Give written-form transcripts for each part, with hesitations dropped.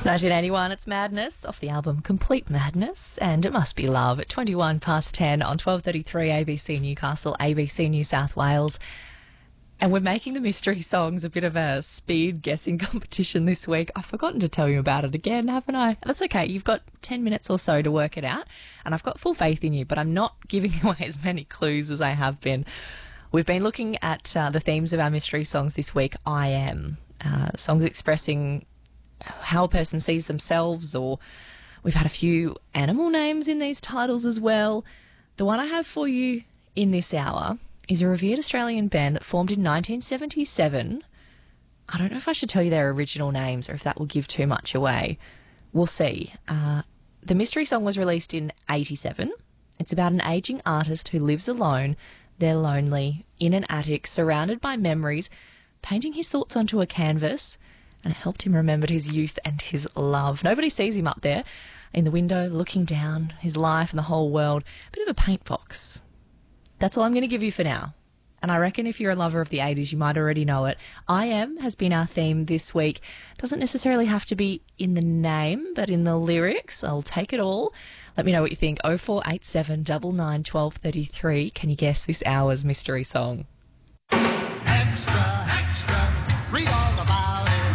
1981, it's Madness off the album Complete Madness, and It Must Be Love at 21 past 10 on 12:33 ABC Newcastle, ABC New South Wales. And we're making the mystery songs a bit of a speed guessing competition this week. I've forgotten to tell you about it again, haven't I? That's okay. You've got 10 minutes or so to work it out, and I've got full faith in you, but I'm not giving away as many clues as I have been. We've been looking at the themes of our mystery songs this week. I am. Songs expressing how a person sees themselves, or we've had a few animal names in these titles as well. The one I have for you in this hour is a revered Australian band that formed in 1977. I don't know if I should tell you their original names or if that will give too much away. We'll see. The mystery song was released in 87. It's about an ageing artist who lives alone. They're lonely, in an attic, surrounded by memories, painting his thoughts onto a canvas, and it helped him remember his youth and his love. Nobody sees him up there in the window looking down, his life and the whole world. A bit of a paint box. That's all I'm going to give you for now. And I reckon if you're a lover of the 80s, you might already know it. I Am has been our theme this week. Doesn't necessarily have to be in the name, but in the lyrics. I'll take it all. Let me know what you think. 0487 99 12 33. Can you guess this hour's mystery song? Extra, extra, read all about it.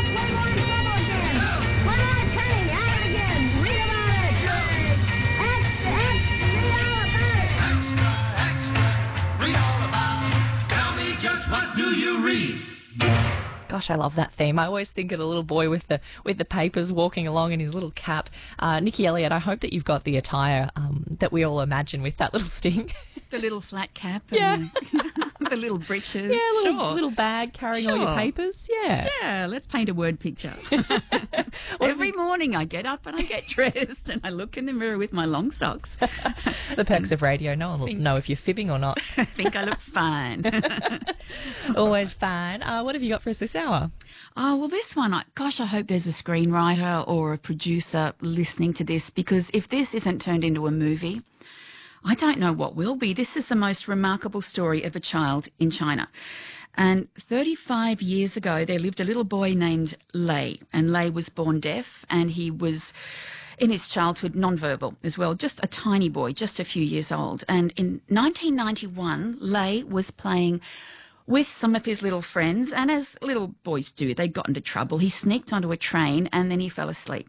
What do you read? Gosh, I love that theme. I always think of a little boy with the papers walking along in his little cap. Nikki Elliott, I hope that you've got the attire that we all imagine with that little sting. The little flat cap Yeah. and the little breeches. Yeah, little bag carrying all your papers. Yeah. Yeah, let's paint a word picture. Every morning I get up and I get dressed and I look in the mirror with my long socks. The perks of radio. No one will know if you're fibbing or not. I think I look fine. Always fine. What have you got for us this hour? Oh, well, this one, I hope there's a screenwriter or a producer listening to this, because if this isn't turned into a movie, I don't know what will be. This is the most remarkable story of a child in China. And 35 years ago, there lived a little boy named Lei, and Lei was born deaf, and he was, in his childhood, nonverbal as well, just a tiny boy, just a few years old. And in 1991, Lei was playing with some of his little friends, and as little boys do, they got into trouble. He sneaked onto a train and then he fell asleep.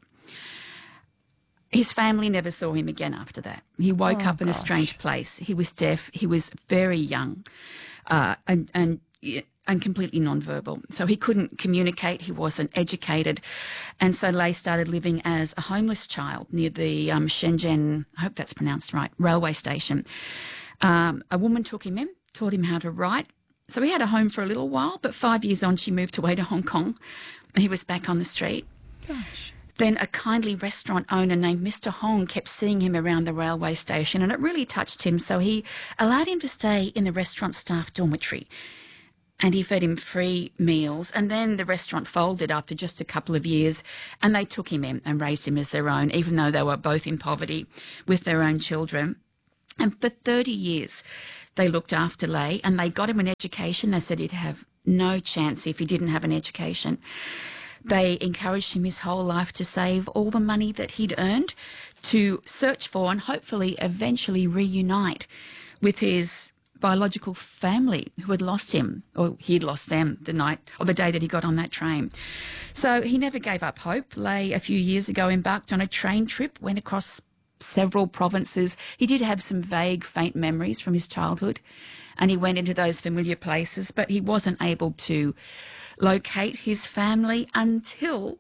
His family never saw him again after that. He woke up in a strange place. He was deaf. He was very young, and completely nonverbal. So he couldn't communicate. He wasn't educated. And so Lei started living as a homeless child near the Shenzhen, I hope that's pronounced right, railway station. A woman took him in, taught him how to write. So he had a home for a little while, but 5 years on, she moved away to Hong Kong. He was back on the street. Gosh. Then a kindly restaurant owner named Mr. Hong kept seeing him around the railway station, and it really touched him. So he allowed him to stay in the restaurant staff dormitory, and he fed him free meals. And then the restaurant folded after just a couple of years, and they took him in and raised him as their own, even though they were both in poverty with their own children. And for 30 years, they looked after Lei, and they got him an education. They said he'd have no chance if he didn't have an education. They encouraged him his whole life to save all the money that he'd earned, to search for and hopefully eventually reunite with his biological family who had lost him, or he'd lost them the night or the day that he got on that train. So he never gave up hope. Lei, a few years ago, embarked on a train trip, went across several provinces. He did have some vague, faint memories from his childhood, and he went into those familiar places, but he wasn't able to locate his family until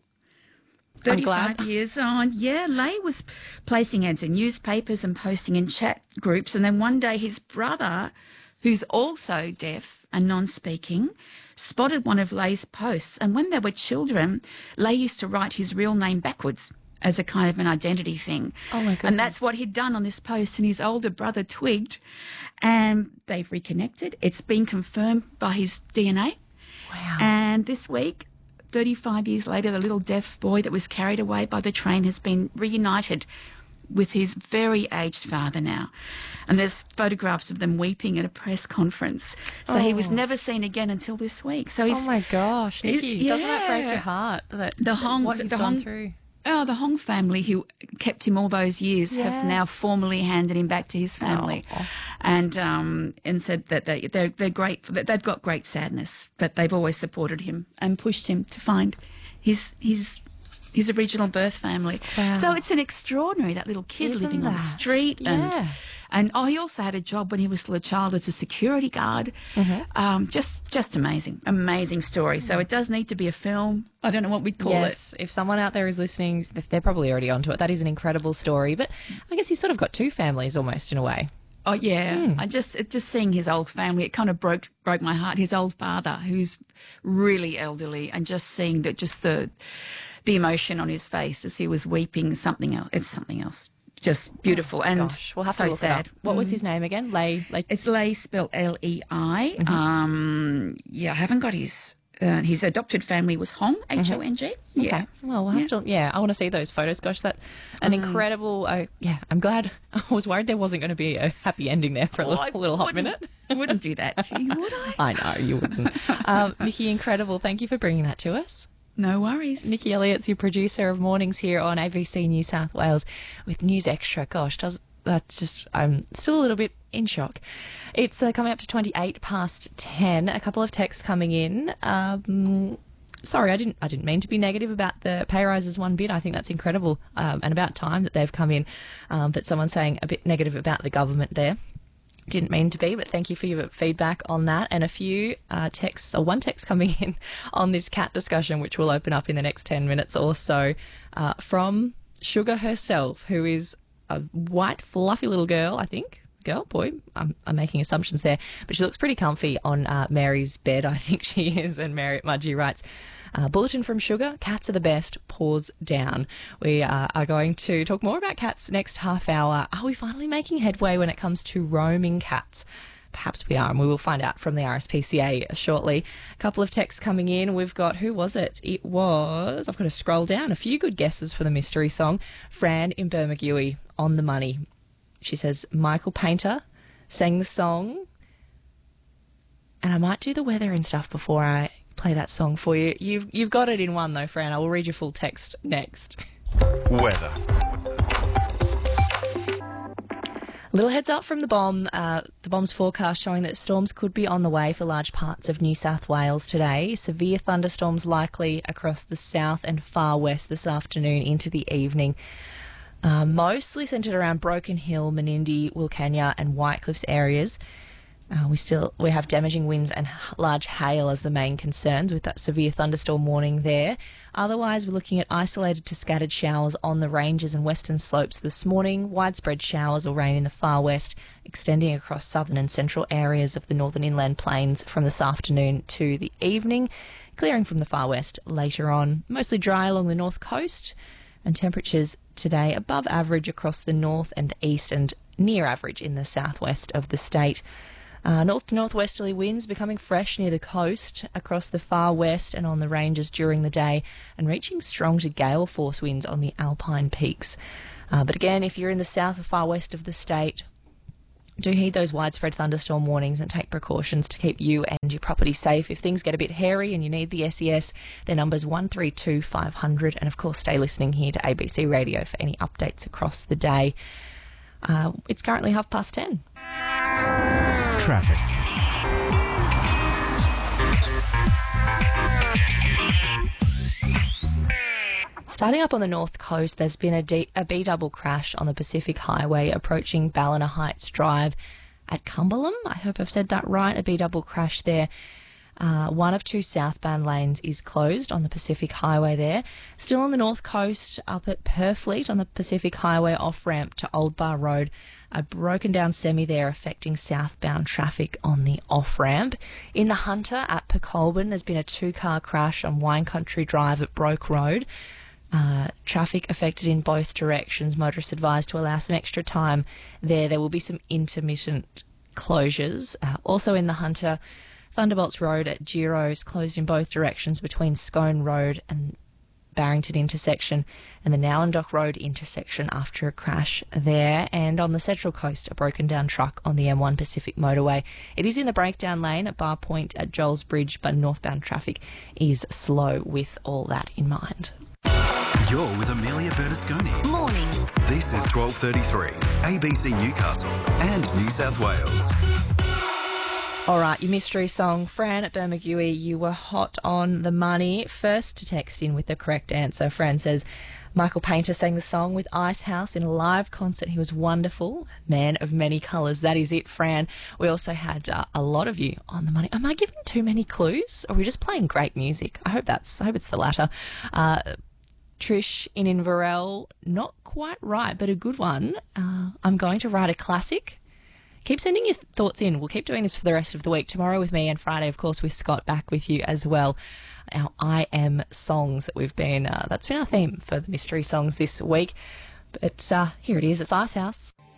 35 years on. Yeah, Lei was placing ads in newspapers and posting in chat groups, and then one day his brother, who's also deaf and non-speaking, spotted one of Lei's posts, and when they were children, Lei used to write his real name backwards as a kind of an identity thing. Oh, my goodness. And that's what he'd done on this post, and his older brother twigged, and they've reconnected. It's been confirmed by his DNA. Wow. And this week, 35 years later, the little deaf boy that was carried away by the train has been reunited with his very aged father now. And there's photographs of them weeping at a press conference. So he was never seen again until this week. So he's, Oh my gosh, Nikki, doesn't that break your heart? What he's gone through. Oh, the Hong family who kept him all those years have now formally handed him back to his family, and said that they're great. They've got great sadness, but they've always supported him and pushed him to find his original birth family. Wow. So it's an extraordinary, that little kid Isn't living on the that? street. Yeah. And he also had a job when he was still a child as a security guard. Just amazing story. So it does need to be a film. I don't know what we'd call it. Yes, if someone out there is listening, they're probably already onto it. That is an incredible story. But I guess he's sort of got two families almost in a way. Oh yeah, I just seeing his old family, it kind of broke my heart. His old father, who's really elderly, and just seeing that, just the emotion on his face as he was weeping. Something else. It's something else. Just beautiful and Gosh, we'll have so to look sad. it up. What was his name again? Lei. It's Lei, spelled Lei. I haven't got his adopted family was Hong, Hong. Yeah. Okay. Well, we'll have to. Yeah, I want to see those photos. Gosh, an incredible. I'm glad. I was worried there wasn't going to be a happy ending there for a little hot minute. I wouldn't do that to you, would I? I know you wouldn't. Nikki, incredible. Thank you for bringing that to us. No worries. Nikki Elliott's your producer of Mornings here on ABC New South Wales with News Extra. Gosh, I'm still a little bit in shock. It's coming up to 28 past 10. A couple of texts coming in. Sorry, I didn't mean to be negative about the pay rises one bit. I think that's incredible and about time that they've come in. But someone saying a bit negative about the government there. Didn't mean to be, but thank you for your feedback on that. And a few texts, or one text coming in on this cat discussion, which will open up in the next 10 minutes or so, from Sugar herself, who is a white, fluffy little girl, I think. Girl, boy, I'm making assumptions there. But she looks pretty comfy on Mary's bed, I think she is. And Mary at Mudgee writes, bulletin from Sugar, cats are the best, paws down. We are going to talk more about cats next half hour. Are we finally making headway when it comes to roaming cats? Perhaps we are, and we will find out from the RSPCA shortly. A couple of texts coming in. We've got, who was it? It was, I've got to scroll down, a few good guesses for the mystery song. Fran in Bermagui, on the money. She says, Michael Painter sang the song. And I might do the weather and stuff before I play that song for you. You've got it in one though, Fran. I will read your full text next. Weather. Little heads up from the bomb. The bomb's forecast showing that storms could be on the way for large parts of New South Wales today. Severe thunderstorms likely across the south and far west this afternoon into the evening. Mostly centred around Broken Hill, Menindee, Wilcannia and Whitecliffs areas. We have damaging winds and large hail as the main concerns with that severe thunderstorm warning there. Otherwise, we're looking at isolated to scattered showers on the ranges and western slopes this morning, widespread showers or rain in the far west, extending across southern and central areas of the northern inland plains from this afternoon to the evening, clearing from the far west later on. Mostly dry along the north coast, and temperatures today above average across the north and east and near average in the southwest of the state. North to northwesterly winds becoming fresh near the coast, across the far west and on the ranges during the day, and reaching strong to gale force winds on the alpine peaks. But again, if you're in the south or far west of the state, do heed those widespread thunderstorm warnings and take precautions to keep you and your property safe. If things get a bit hairy and you need the SES, their number's 132 500. And of course, stay listening here to ABC Radio for any updates across the day. It's currently 10:30. Traffic. Starting up on the north coast, there's been a B-double crash on the Pacific Highway approaching Ballina Heights Drive at Cumberland. I hope I've said that right. A B-double crash there. One of two southbound lanes is closed on the Pacific Highway there. Still on the north coast, up at Purfleet on the Pacific Highway off-ramp to Old Bar Road. A broken down semi there affecting southbound traffic on the off-ramp. In the Hunter at Pecolbin, there's been a two-car crash on Wine Country Drive at Broke Road. Traffic affected in both directions. Motorists advised to allow some extra time there. There will be some intermittent closures. Also in the Hunter, Thunderbolts Road at Giro's closed in both directions between Scone Road and Barrington intersection and the Nowlandock Road intersection after a crash there. And on the Central Coast, a broken down truck on the M1 Pacific motorway. It is in the breakdown lane at Bar Point at Joel's Bridge, but northbound traffic is slow with all that in mind. You're with Amelia Bernasconi. Mornings. This is 12:33, ABC Newcastle and New South Wales. All right, your mystery song. Fran at Bermagui, you were hot on the money. First to text in with the correct answer. Fran says, Michael Painter sang the song with Icehouse in a live concert. He was wonderful. Man of many colours. That is it, Fran. We also had a lot of you on the money. Am I giving too many clues? Or are we just playing great music? I hope it's the latter. Trish in Inverell, not quite right, but a good one. I'm going to write a classic. Keep sending your thoughts in. We'll keep doing this for the rest of the week. Tomorrow with me and Friday, of course, with Scott back with you as well. Our I Am songs that we've been, that's been our theme for the mystery songs this week. But here it is. It's Icehouse.